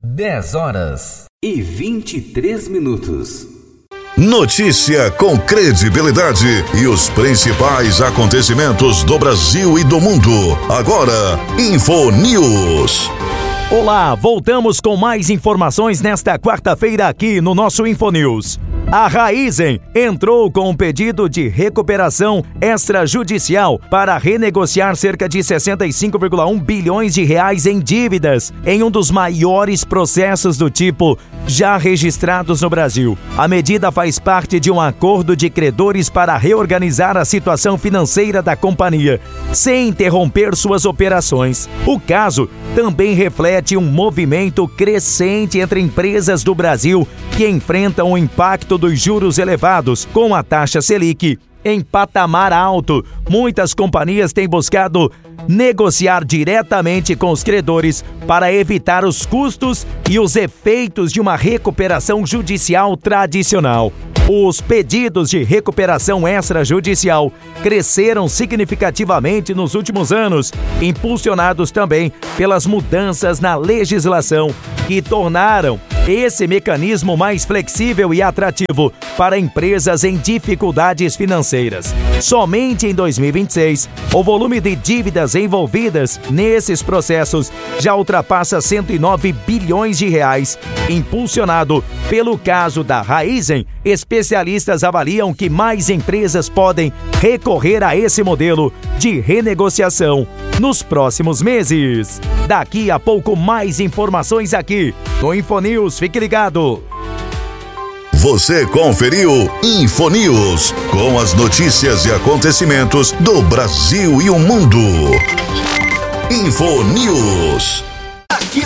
10h23. Notícia com credibilidade e os principais acontecimentos do Brasil e do mundo. Agora, InfoNews. Olá, voltamos com mais informações nesta quarta-feira aqui no nosso InfoNews. A Raizen entrou com um pedido de recuperação extrajudicial para renegociar cerca de 65,1 bilhões de reais em dívidas, em um dos maiores processos do tipo já registrados no Brasil. A medida faz parte de um acordo de credores para reorganizar a situação financeira da companhia, sem interromper suas operações. O caso também reflete um movimento crescente entre empresas do Brasil que enfrentam o impacto dos juros elevados, com a taxa Selic em patamar alto. Muitas companhias têm buscado negociar diretamente com os credores para evitar os custos e os efeitos de uma recuperação judicial tradicional. Os pedidos de recuperação extrajudicial cresceram significativamente nos últimos anos, impulsionados também pelas mudanças na legislação que tornaram esse mecanismo mais flexível e atrativo para empresas em dificuldades financeiras. Somente em 2026, o volume de dívidas envolvidas nesses processos já ultrapassa 109 bilhões de reais. Impulsionado pelo caso da Raizen, especialistas avaliam que mais empresas podem recorrer a esse modelo de renegociação nos próximos meses. Daqui a pouco, mais informações aqui no InfoNews. Fique ligado. Você conferiu InfoNews, com as notícias e acontecimentos do Brasil e o mundo. InfoNews.